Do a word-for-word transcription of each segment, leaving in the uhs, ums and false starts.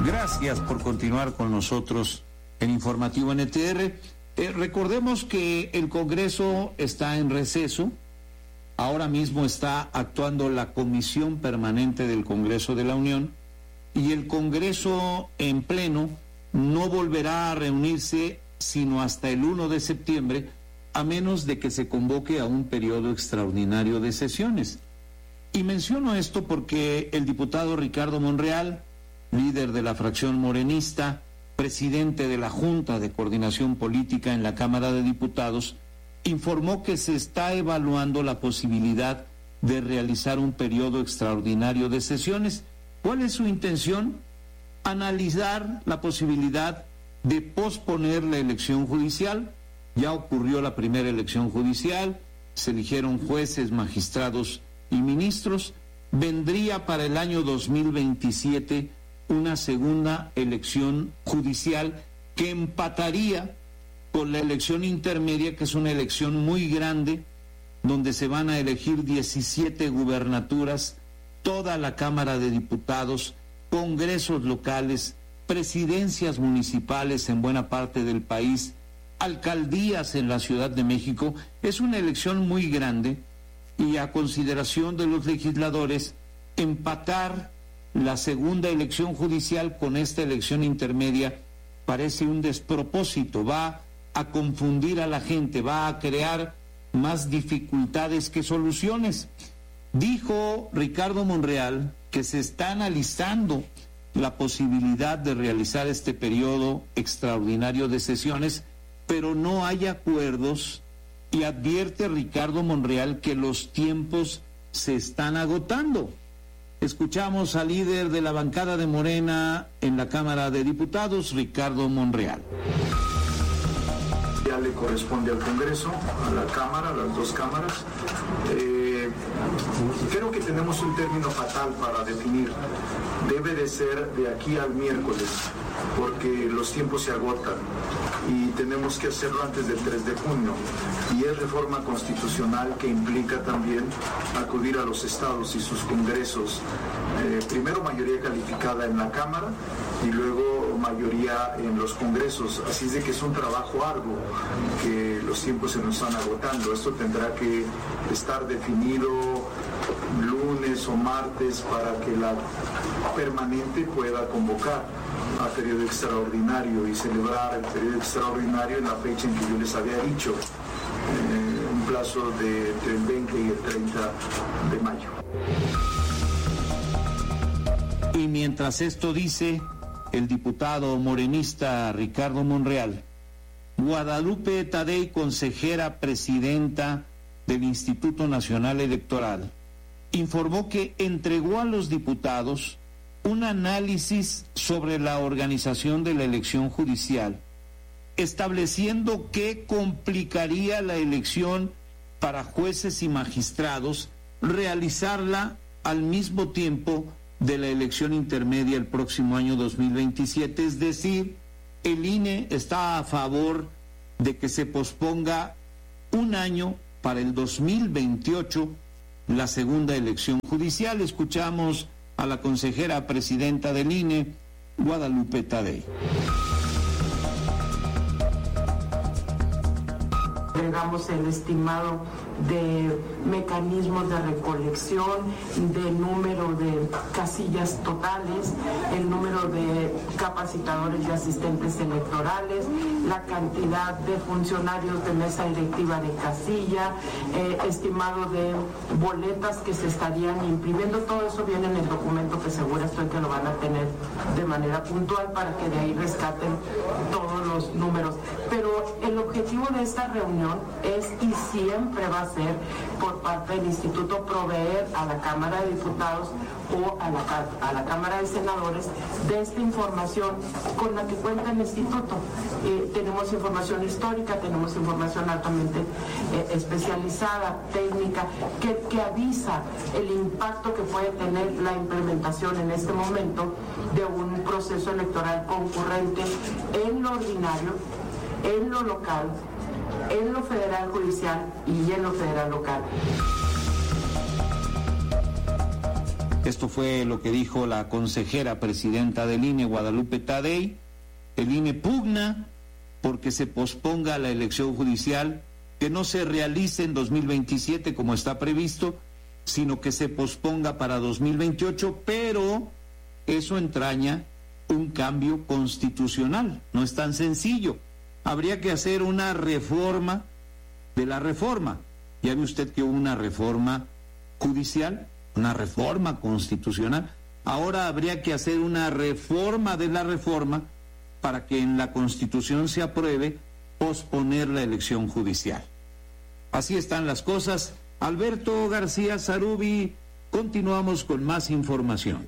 Gracias por continuar con nosotros en Informativo N T R. Eh, recordemos que el Congreso está en receso. Ahora mismo está actuando la Comisión Permanente del Congreso de la Unión y el Congreso en pleno no volverá a reunirse sino hasta el primero de septiembre, a menos de que se convoque a un periodo extraordinario de sesiones. Y menciono esto porque el diputado Ricardo Monreal, líder de la fracción morenista, presidente de la Junta de Coordinación Política en la Cámara de Diputados, informó que se está evaluando la posibilidad de realizar un periodo extraordinario de sesiones. ¿Cuál es su intención? Analizar la posibilidad de posponer la elección judicial. Ya ocurrió la primera elección judicial, se eligieron jueces, magistrados y ministros. Vendría para el año dos mil veintisiete una segunda elección judicial que empataría con la elección intermedia, que es una elección muy grande, donde se van a elegir diecisiete gubernaturas, toda la Cámara de Diputados, congresos locales, presidencias municipales en buena parte del país, alcaldías en la Ciudad de México. Es una elección muy grande y, a consideración de los legisladores, empatar la segunda elección judicial con esta elección intermedia parece un despropósito. Va a confundir a la gente, va a crear más dificultades que soluciones. Dijo Ricardo Monreal que se está analizando la posibilidad de realizar este periodo extraordinario de sesiones, pero no hay acuerdos, y advierte Ricardo Monreal que los tiempos se están agotando. Escuchamos al líder de la bancada de Morena en la Cámara de Diputados, Ricardo Monreal. Ya le corresponde al Congreso, a la Cámara, a las dos cámaras. Eh, creo que tenemos un término fatal para definir. Debe de ser de aquí al miércoles, porque los tiempos se agotan y tenemos que hacerlo antes del tres de junio. Y es reforma constitucional que implica también acudir a los estados y sus congresos. Eh, primero mayoría calificada en la Cámara y luego mayoría en los congresos. Así es de que es un trabajo arduo, que los tiempos se nos están agotando. Esto tendrá que estar definido lunes o martes para que la permanente pueda convocar a periodo extraordinario y celebrar el periodo extraordinario en la fecha en que yo les había dicho, eh, un plazo de entre el veinte y el treinta de mayo. Y mientras esto dice el diputado morenista Ricardo Monreal, Guadalupe Tadei, consejera presidenta del Instituto Nacional Electoral, informó que entregó a los diputados un análisis sobre la organización de la elección judicial, estableciendo que complicaría la elección para jueces y magistrados realizarla al mismo tiempo de la elección intermedia el próximo año dos mil veintisiete. Es decir, el I N E está a favor de que se posponga un año para el dos mil veintiocho la segunda elección judicial. Escuchamos a la consejera presidenta del I N E, Guadalupe Tadei. Entregamos el estimado de mecanismos de recolección, de número de casillas totales, el número de capacitadores y asistentes electorales, la cantidad de funcionarios de mesa directiva de casilla, eh, estimado de boletas que se estarían imprimiendo. Todo eso viene en el documento, que seguro estoy que lo van a tener de manera puntual para que de ahí rescaten todos los números. Pero el objetivo de esta reunión es, y siempre va a ser por parte del Instituto, proveer a la Cámara de Diputados o a la, a la Cámara de Senadores de esta información con la que cuenta el Instituto. Eh, tenemos información histórica, tenemos información altamente eh, especializada, técnica, que, que avisa el impacto que puede tener la implementación en este momento de un proceso electoral concurrente en lo ordinario, en lo local, en lo federal judicial y en lo federal local. Esto fue lo que dijo la consejera presidenta del I N E, Guadalupe Tadei. El I N E pugna porque se posponga la elección judicial, que no se realice en dos mil veintisiete como está previsto, sino que se posponga para dos mil veintiocho, pero eso entraña un cambio constitucional. No es tan sencillo. Habría que hacer una reforma de la reforma. Ya ve usted que hubo una reforma judicial, una reforma constitucional. Ahora habría que hacer una reforma de la reforma para que en la Constitución se apruebe posponer la elección judicial. Así están las cosas. Alberto García Zarubi, continuamos con más información.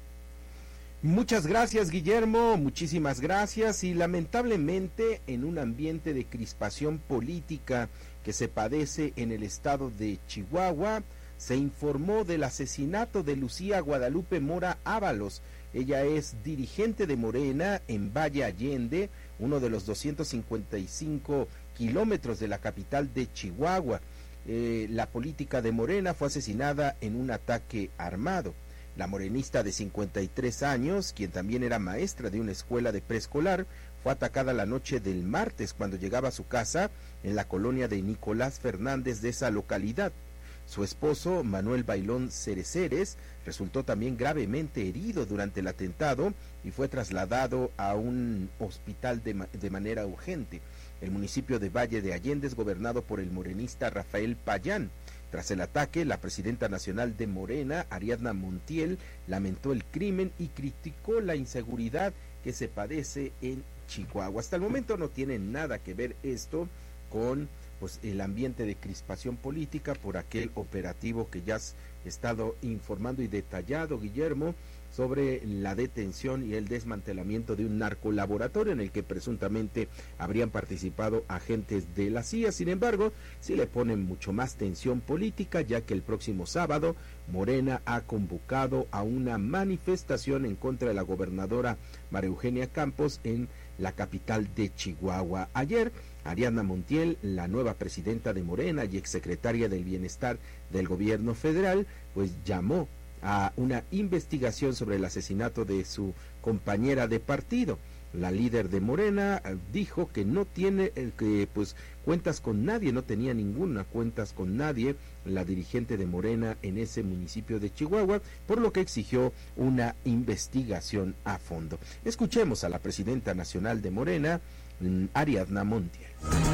Muchas gracias, Guillermo, muchísimas gracias. Y lamentablemente, en un ambiente de crispación política que se padece en el estado de Chihuahua, se informó del asesinato de Lucía Guadalupe Mora Ábalos. Ella es dirigente de Morena en Valle Allende, uno de los doscientos cincuenta y cinco kilómetros de la capital de Chihuahua. Eh, la política de Morena fue asesinada en un ataque armado. La morenista de cincuenta y tres años, quien también era maestra de una escuela de preescolar, fue atacada la noche del martes cuando llegaba a su casa en la colonia de Nicolás Fernández de esa localidad. Su esposo, Manuel Bailón Cereceres, resultó también gravemente herido durante el atentado y fue trasladado a un hospital de, de manera urgente. El municipio de Valle de Allende es gobernado por el morenista Rafael Payán. Tras el ataque, la presidenta nacional de Morena, Ariadna Montiel, lamentó el crimen y criticó la inseguridad que se padece en Chihuahua. Hasta el momento no tiene nada que ver esto con pues el ambiente de crispación política por aquel operativo que ya has estado informando y detallado, Guillermo, sobre la detención y el desmantelamiento de un narcolaboratorio en el que presuntamente habrían participado agentes de la C I A. Sin embargo, sí le ponen mucho más tensión política, ya que el próximo sábado Morena ha convocado a una manifestación en contra de la gobernadora María Eugenia Campos en la capital de Chihuahua. Ayer, Ariadna Montiel, la nueva presidenta de Morena y exsecretaria del Bienestar del gobierno federal, pues llamó a una investigación sobre el asesinato de su compañera de partido. La líder de Morena dijo que no tiene, que pues cuentas con nadie, no tenía ninguna cuentas con nadie, la dirigente de Morena en ese municipio de Chihuahua, por lo que exigió una investigación a fondo. Escuchemos a la presidenta nacional de Morena, Ariadna Montiel.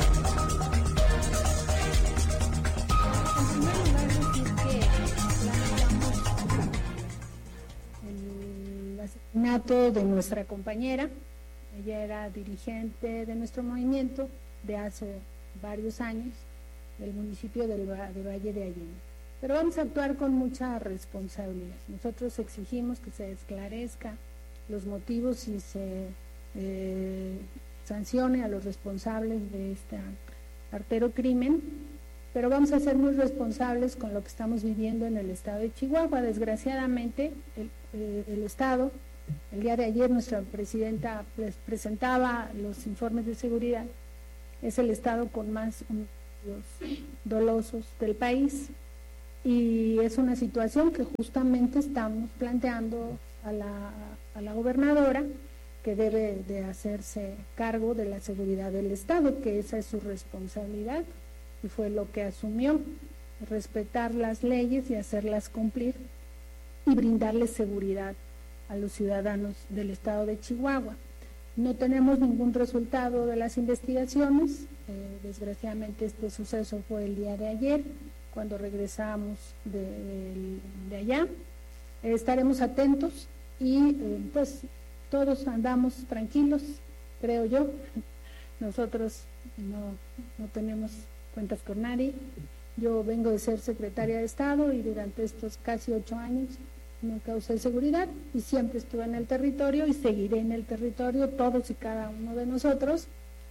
El asesinato de nuestra compañera. Ella era dirigente de nuestro movimiento de hace varios años, del municipio del, de Valle de Allende. Pero vamos a actuar con mucha responsabilidad. Nosotros exigimos que se esclarezca los motivos y se eh, sancione a los responsables de este artero crimen, pero vamos a ser muy responsables con lo que estamos viviendo en el estado de Chihuahua. Desgraciadamente, el, eh, el estado, el día de ayer nuestra presidenta les presentaba los informes de seguridad, es el estado con más homicidios dolosos del país, y es una situación que justamente estamos planteando a la, a la gobernadora, que debe de hacerse cargo de la seguridad del estado, que esa es su responsabilidad y fue lo que asumió, respetar las leyes y hacerlas cumplir y brindarles seguridad a los ciudadanos del estado de Chihuahua. No tenemos ningún resultado de las investigaciones, eh, desgraciadamente este suceso fue el día de ayer, cuando regresamos de, de, de allá. Eh, estaremos atentos y eh, pues todos andamos tranquilos, creo yo. Nosotros no, no tenemos cuentas con nadie. Yo vengo de ser secretaria de Estado y durante estos casi ocho años me causé seguridad y siempre estuve en el territorio y seguiré en el territorio, todos y cada uno de nosotros.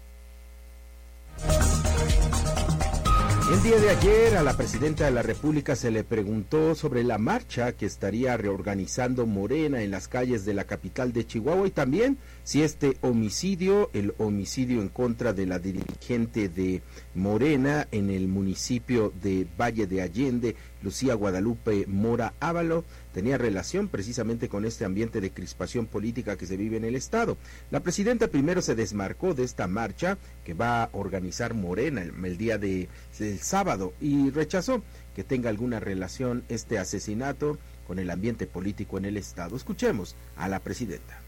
El día de ayer a la presidenta de la República se le preguntó sobre la marcha que estaría reorganizando Morena en las calles de la capital de Chihuahua y también si este homicidio, el homicidio en contra de la dirigente de Morena en el municipio de Valle de Allende, Lucía Guadalupe Mora Ávalo, tenía relación precisamente con este ambiente de crispación política que se vive en el estado. La presidenta primero se desmarcó de esta marcha que va a organizar Morena el, el día de, del sábado y rechazó que tenga alguna relación este asesinato con el ambiente político en el estado. Escuchemos a la presidenta.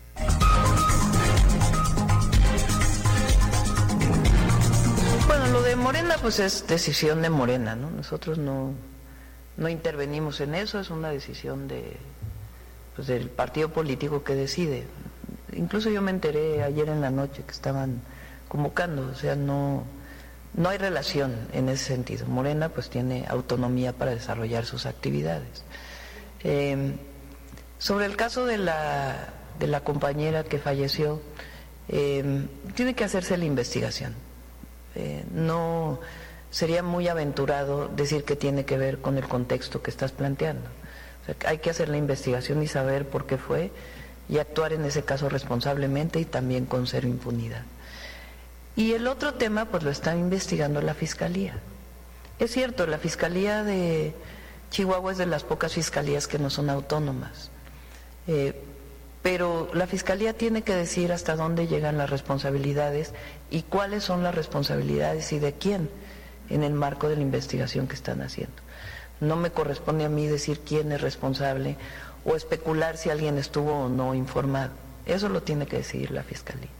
Bueno, lo de Morena pues es decisión de Morena, ¿no? Nosotros no, no intervenimos en eso, es una decisión de, pues, del partido político que decide. Incluso yo me enteré ayer en la noche que estaban convocando, o sea, no, no hay relación en ese sentido. Morena pues tiene autonomía para desarrollar sus actividades. Eh, sobre el caso de la, de la compañera que falleció, eh, tiene que hacerse la investigación. Eh, no sería muy aventurado decir que tiene que ver con el contexto que estás planteando. O sea, hay que hacer la investigación y saber por qué fue y actuar en ese caso responsablemente y también con cero impunidad. Y el otro tema pues lo está investigando la Fiscalía. Es cierto, la Fiscalía de Chihuahua es de las pocas fiscalías que no son autónomas, eh, pero la Fiscalía tiene que decir hasta dónde llegan las responsabilidades y cuáles son las responsabilidades y de quién en el marco de la investigación que están haciendo. No me corresponde a mí decir quién es responsable o especular si alguien estuvo o no informado. Eso lo tiene que decidir la Fiscalía.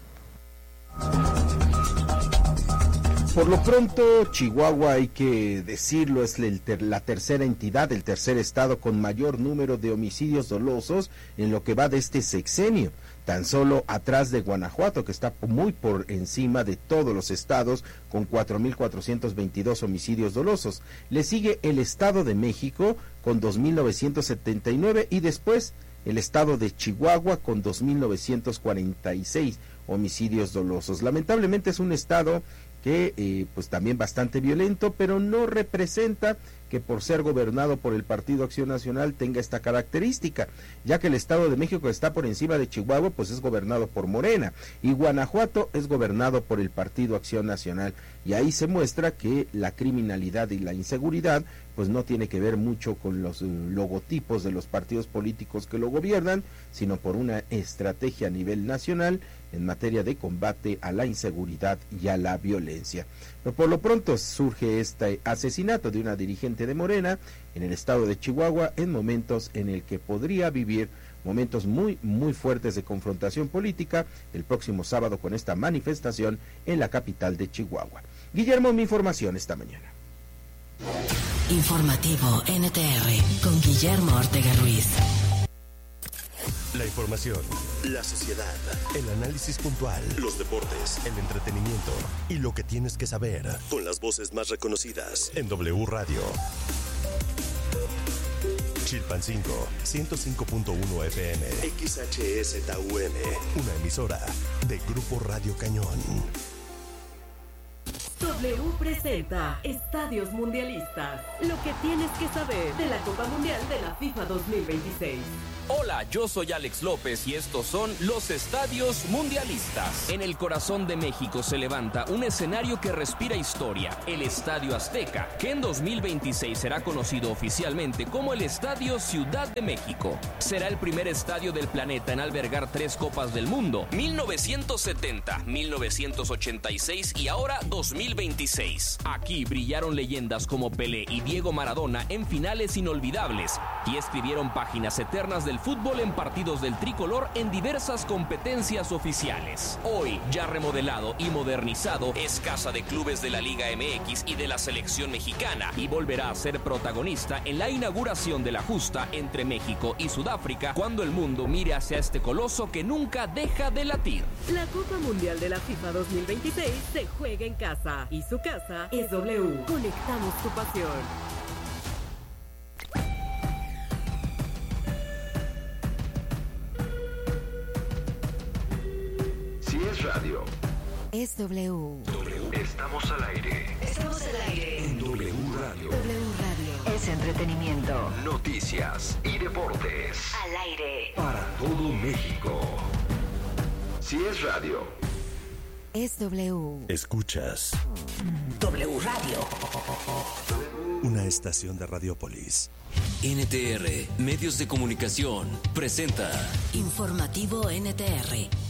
Por lo pronto, Chihuahua, hay que decirlo, es el ter- la tercera entidad, el tercer estado con mayor número de homicidios dolosos en lo que va de este sexenio, tan solo atrás de Guanajuato, que está muy por encima de todos los estados con cuatro mil cuatrocientos veintidós homicidios dolosos. Le sigue el Estado de México con dos mil novecientos setenta y nueve y después el estado de Chihuahua con dos mil novecientos cuarenta y seis homicidios dolosos. Lamentablemente es un estado que eh, pues también bastante violento, pero no representa que por ser gobernado por el Partido Acción Nacional tenga esta característica, ya que el Estado de México está por encima de Chihuahua, pues es gobernado por Morena, y Guanajuato es gobernado por el Partido Acción Nacional, y ahí se muestra que la criminalidad y la inseguridad pues no tiene que ver mucho con los uh, logotipos de los partidos políticos que lo gobiernan, sino por una estrategia a nivel nacional en materia de combate a la inseguridad y a la violencia. Pero por lo pronto surge este asesinato de una dirigente de Morena en el estado de Chihuahua en momentos en el que podría vivir momentos muy muy fuertes de confrontación política el próximo sábado con esta manifestación en la capital de Chihuahua. Guillermo, mi información esta mañana. Informativo N T R con Guillermo Ortega Ruiz. La información, la sociedad, el análisis puntual, los deportes, el entretenimiento y lo que tienes que saber con las voces más reconocidas en W Radio. Chilpancingo, ciento cinco punto uno F M, X H S T U M, una emisora de Grupo Radio Cañón. W presenta Estadios Mundialistas, lo que tienes que saber de la Copa Mundial de la FIFA dos mil veintiséis. Hola, yo soy Alex López y estos son los Estadios Mundialistas. En el corazón de México se levanta un escenario que respira historia, el Estadio Azteca, que en dos mil veintiséis será conocido oficialmente como el Estadio Ciudad de México. Será el primer estadio del planeta en albergar tres Copas del Mundo, mil novecientos setenta, mil novecientos ochenta y seis y ahora dos mil veintiséis. Aquí brillaron leyendas como Pelé y Diego Maradona en finales inolvidables y escribieron páginas eternas del fútbol en partidos del tricolor en diversas competencias oficiales. Hoy, ya remodelado y modernizado, es casa de clubes de la Liga M X y de la selección mexicana y volverá a ser protagonista en la inauguración de la justa entre México y Sudáfrica cuando el mundo mire hacia este coloso que nunca deja de latir. La Copa Mundial de la FIFA dos mil veintiséis se juega en casa y su casa es W. Conectamos tu pasión. Si es radio, es W. W. Estamos al aire. Estamos al aire. En W Radio. W Radio. Es entretenimiento. Noticias y deportes. Al aire. Para todo México. Si es radio, es W. Escuchas W Radio. Una estación de Radiopolis. N T R, Medios de Comunicación, presenta Informativo N T R.